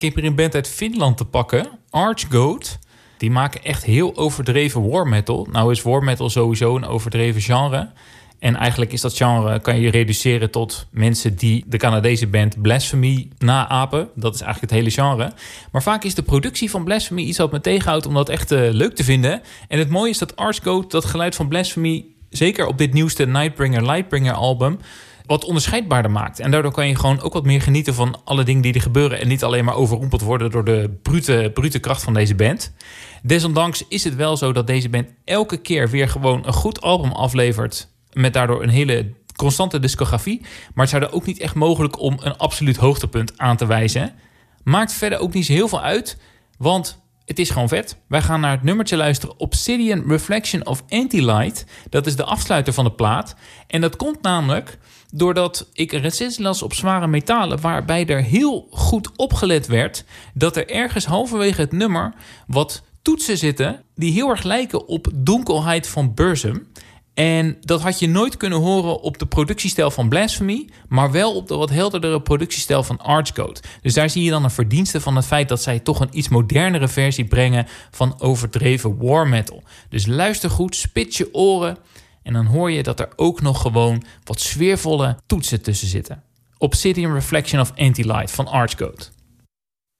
Ik heb hier een band uit Finland te pakken, Archgoat. Die maken echt heel overdreven war metal. Nou is war metal sowieso een overdreven genre. En eigenlijk is dat genre, kan je reduceren tot mensen die de Canadese band Blasphemy naapen. Dat is eigenlijk het hele genre. Maar vaak is de productie van Blasphemy iets wat me tegenhoudt om dat echt leuk te vinden. En het mooie is dat Archgoat dat geluid van Blasphemy, zeker op dit nieuwste Lightbringer album, wat onderscheidbaarder maakt. En daardoor kan je gewoon ook wat meer genieten van alle dingen die er gebeuren en niet alleen maar overrompeld worden door de brute kracht van deze band. Desondanks is het wel zo dat deze band elke keer weer gewoon een goed album aflevert, met daardoor een hele constante discografie. Maar het zou er ook niet echt mogelijk om een absoluut hoogtepunt aan te wijzen. Maakt verder ook niet zo heel veel uit, want het is gewoon vet. Wij gaan naar het nummertje luisteren, Obsidian Reflection of Anti-Light. Dat is de afsluiter van de plaat. En dat komt namelijk doordat ik een recensie las op zware metalen, waarbij er heel goed opgelet werd dat er ergens halverwege het nummer wat toetsen zitten die heel erg lijken op Dunkelheit van Burzum. En dat had je nooit kunnen horen op de productiestijl van Blasphemy, maar wel op de wat helderdere productiestijl van Archgoat. Dus daar zie je dan een verdienste van het feit dat zij toch een iets modernere versie brengen van overdreven war metal. Dus luister goed, spits je oren en dan hoor je dat er ook nog gewoon wat sfeervolle toetsen tussen zitten. Obsidian Reflection of Anti-Light van Archgoat.